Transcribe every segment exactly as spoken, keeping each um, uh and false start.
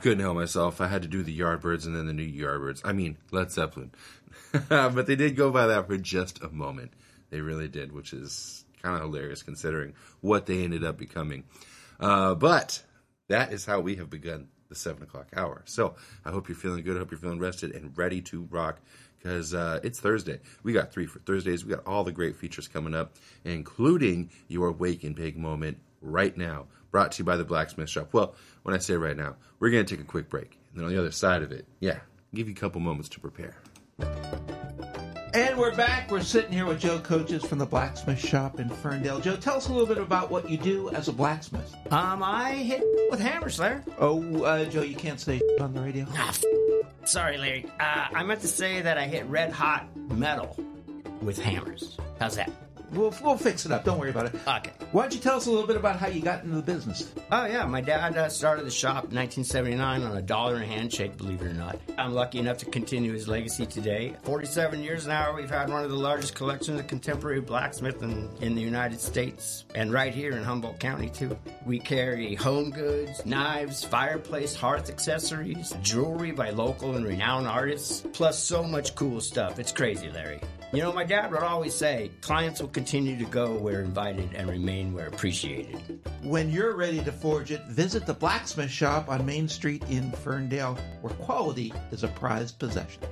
couldn't help myself. I had to do the Yardbirds and then the new Yardbirds. I mean, Led Zeppelin. But they did go by that for just a moment. They really did, which is kind of hilarious considering what they ended up becoming. Uh, but that is how we have begun the seven o'clock hour. So I hope you're feeling good. I hope you're feeling rested and ready to rock, because uh, it's Thursday. We got three for Thursdays. We got all the great features coming up, including your Wake and Bake moment right now, brought to you by the Blacksmith Shop. Well, when I say right now, we're going to take a quick break. And then on the other side of it, yeah, give you a couple moments to prepare. And we're back. We're sitting here with Joe Coaches from the Blacksmith Shop in Ferndale. Joe, tell us a little bit about what you do as a blacksmith. Um, I hit with hammers, Larry. Oh, uh, Joe, you can't say on the radio. Ah, f- sorry, Larry. Uh, I meant to say that I hit red hot metal with hammers. How's that? We'll, we'll fix it up. Don't worry about it. Okay. Why don't you tell us a little bit about how you got into the business? Oh, yeah. My dad uh, started the shop in nineteen seventy-nine on a dollar and a handshake, believe it or not. I'm lucky enough to continue his legacy today. forty-seven years now, we've had one of the largest collections of contemporary blacksmith in, in the United States, and right here in Humboldt County, too. We carry home goods, knives, fireplace, hearth accessories, jewelry by local and renowned artists, plus so much cool stuff. It's crazy, Larry. You know, my dad would always say, clients will continue to go where invited and remain where appreciated. When you're ready to forge it, visit the Blacksmith Shop on Main Street in Ferndale, where quality is a prized possession.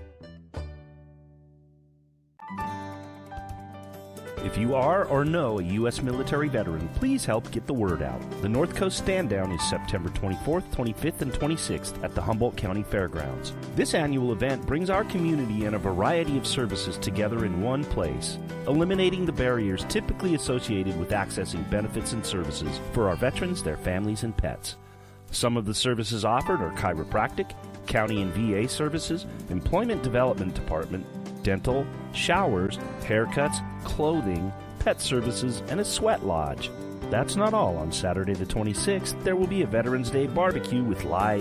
If you are or know a U S military veteran, please help get the word out. The North Coast Stand Down is September twenty-fourth, twenty-fifth, and twenty-sixth at the Humboldt County Fairgrounds. This annual event brings our community and a variety of services together in one place, eliminating the barriers typically associated with accessing benefits and services for our veterans, their families, and pets. Some of the services offered are chiropractic, county and V A services, employment development department, dental, showers, haircuts, clothing, pet services, and a sweat lodge. That's not all. On Saturday the twenty-sixth, there will be a Veterans Day barbecue with live